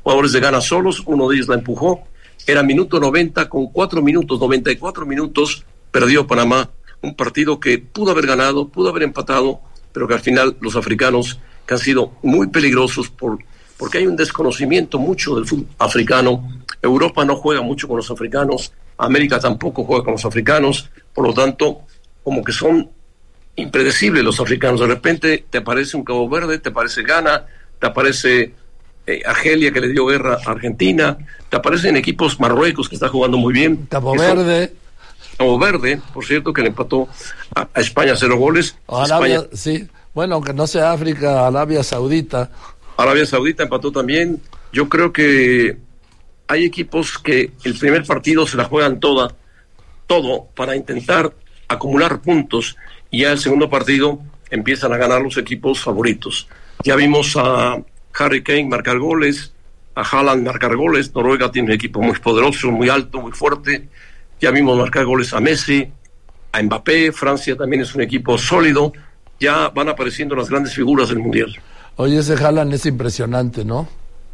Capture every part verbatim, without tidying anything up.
jugadores de Ghana solos, uno de ellos la empujó, era minuto noventa, con cuatro minutos, noventa y cuatro minutos, perdió Panamá, un partido que pudo haber ganado, pudo haber empatado, pero que al final los africanos, que han sido muy peligrosos por, porque hay un desconocimiento mucho del fútbol africano. Europa no juega mucho con los africanos, América tampoco juega con los africanos, por lo tanto, como que son impredecibles los africanos. De repente te aparece un Cabo Verde, te aparece Ghana, te aparece eh, Argelia, que le dio guerra a Argentina, te aparecen equipos, Marruecos, que está jugando muy bien. Cabo Verde. Son, Cabo Verde, por cierto, que le empató a, a España cero goles. Arabia, España, sí. Bueno, aunque no sea África, Arabia Saudita. Arabia Saudita empató también. Yo creo que hay equipos que el primer partido se la juegan toda, todo para intentar acumular puntos, y ya el segundo partido empiezan a ganar los equipos favoritos. Ya vimos a Harry Kane marcar goles, a Haaland marcar goles. Noruega tiene un equipo muy poderoso, muy alto, muy fuerte. Ya vimos marcar goles a Messi, a Mbappé. Francia también es un equipo sólido. Ya van apareciendo las grandes figuras del Mundial. Oye, ese Haaland es impresionante, ¿no?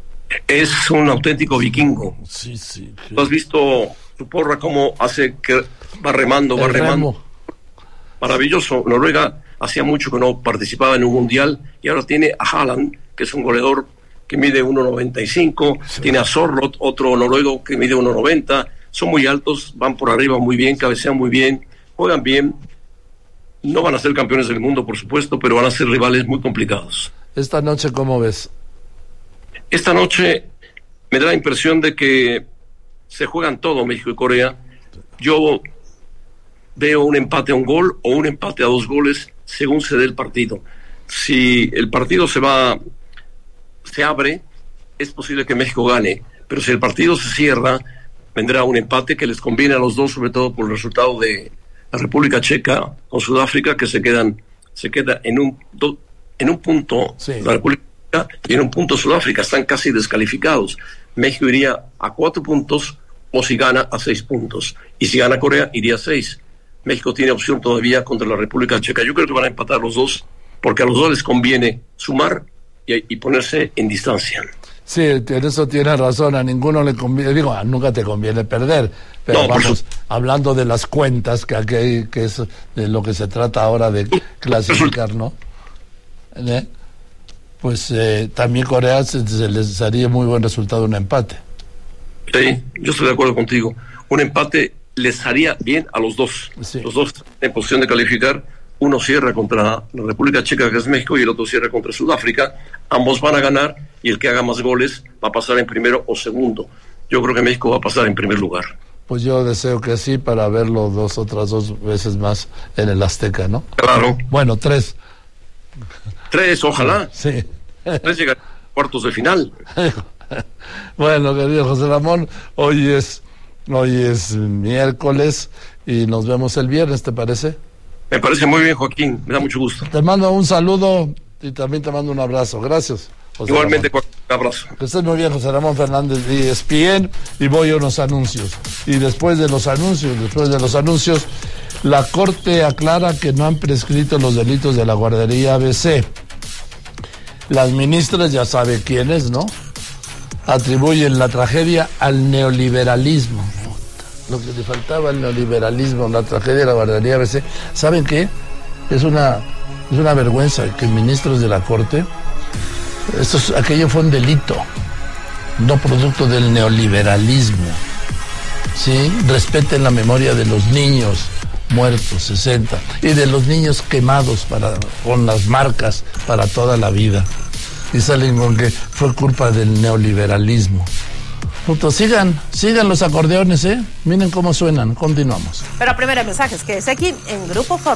Es un auténtico vikingo. Sí, sí. sí. ¿Tú has visto su porra cómo hace que va remando, va El remando? remo. Maravilloso. Noruega hacía mucho que no participaba en un Mundial y ahora tiene a Haaland, que es un goleador que mide uno noventa y cinco. Sí. Tiene a Sorloth, otro noruego que mide uno noventa. Son muy altos, van por arriba muy bien, cabecean muy bien, juegan bien. No van a ser campeones del mundo, por supuesto, pero van a ser rivales muy complicados. Esta noche, ¿cómo ves? Esta noche me da la impresión de que se juegan todo México y Corea. Yo veo un empate a un gol o un empate a dos goles según se dé el partido. Si el partido se va, se abre, es posible que México gane, pero si el partido se cierra, vendrá un empate que les conviene a los dos, sobre todo por el resultado de la República Checa con Sudáfrica, que se quedan, se queda en un do, en un punto sí. La República Checa y en un punto Sudáfrica, están casi descalificados. México iría a cuatro puntos, o si gana a seis puntos, y si gana Corea iría a seis. México tiene opción todavía contra la República Checa. Yo creo que van a empatar los dos, porque a los dos les conviene sumar y, y ponerse en distancia. Sí, en eso tienes razón, a ninguno le conviene, digo, a nunca te conviene perder, pero no, vamos, hablando de las cuentas, que aquí que es de lo que se trata ahora de clasificar, ¿no? ¿Eh? Pues eh, también Corea se, se les haría muy buen resultado un empate. Sí, yo estoy de acuerdo contigo. Un empate les haría bien a los dos. Sí. Los dos en posición de calificar. Uno cierra contra la República Checa, que es México, y el otro cierra contra Sudáfrica. Ambos van a ganar y el que haga más goles va a pasar en primero o segundo. Yo creo que México va a pasar en primer lugar. Pues yo deseo que sí, para verlo dos otras dos veces más en el Azteca, ¿no? Claro. Bueno, tres. Tres, ojalá. Sí. Tres llegan a cuartos de final. Bueno, querido José Ramón, hoy es, hoy es miércoles y nos vemos el viernes, ¿te parece? Me parece muy bien, Joaquín, me da mucho gusto. Te mando un saludo y también te mando un abrazo. Gracias, José Igualmente, Ramón. Un abrazo. Que estés muy bien, José Ramón Fernández de E S P N, y voy a unos anuncios. Y después de los anuncios, después de los anuncios, la Corte aclara que no han prescrito los delitos de la guardería A B C. Las ministras, ya sabe quiénes, ¿no?, atribuyen la tragedia al neoliberalismo. Lo que le faltaba al neoliberalismo, la tragedia de la guardería A B C. ¿Saben qué? Es una, es una vergüenza que ministros de la Corte, esto es, aquello fue un delito, no producto del neoliberalismo. ¿Sí? Respeten la memoria de los niños muertos, sesenta, y de los niños quemados para, con las marcas para toda la vida. Y salen con que fue culpa del neoliberalismo. Punto. Sigan, sigan los acordeones, ¿eh? Miren cómo suenan. Continuamos. Pero primero mensajes, que es aquí en Grupo Fórmula.